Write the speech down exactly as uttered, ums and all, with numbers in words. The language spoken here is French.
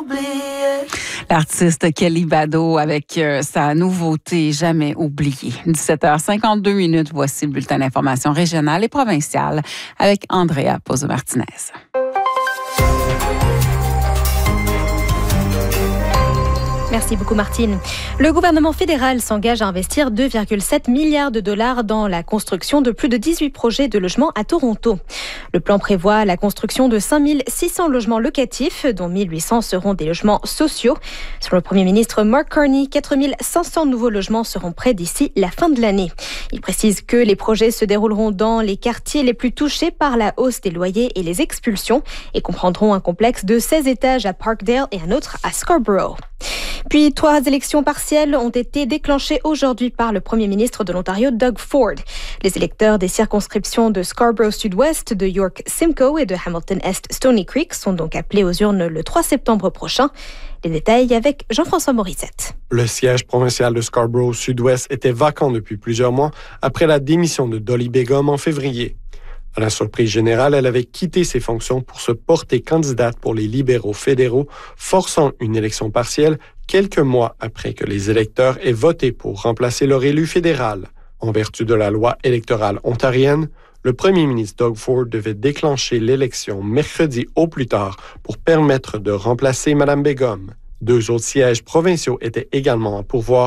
oublié. L'artiste Kelly Bado avec euh, sa nouveauté Jamais oubliée. dix-sept heures cinquante-deux minutes, voici le bulletin d'information régionale et provinciale avec Andrea Pozzo-Martinez. Merci beaucoup, Martine. Le gouvernement fédéral s'engage à investir deux virgule sept milliards de dollars dans la construction de plus de dix-huit projets de logements à Toronto. Le plan prévoit la construction de cinq mille six cents logements locatifs, dont mille huit cents seront des logements sociaux. Selon le premier ministre Mark Carney, quatre mille cinq cents nouveaux logements seront prêts d'ici la fin de l'année. Il précise que les projets se dérouleront dans les quartiers les plus touchés par la hausse des loyers et les expulsions et comprendront un complexe de seize étages à Parkdale et un autre à Scarborough. Puis, trois élections partielles ont été déclenchées aujourd'hui par le premier ministre de l'Ontario, Doug Ford. Les électeurs des circonscriptions de Scarborough Sud-Ouest, de York Simcoe et de Hamilton Est Stony Creek sont donc appelés aux urnes le trois septembre prochain. Les détails avec Jean-François Morissette. Le siège provincial de Scarborough Sud-Ouest était vacant depuis plusieurs mois après la démission de Dolly Begum en février. À la surprise générale, elle avait quitté ses fonctions pour se porter candidate pour les libéraux fédéraux, forçant une élection partielle quelques mois après que les électeurs aient voté pour remplacer leur élu fédéral. En vertu de la loi électorale ontarienne, le premier ministre Doug Ford devait déclencher l'élection mercredi au plus tard pour permettre de remplacer Mme Begum. Deux autres sièges provinciaux étaient également à pourvoir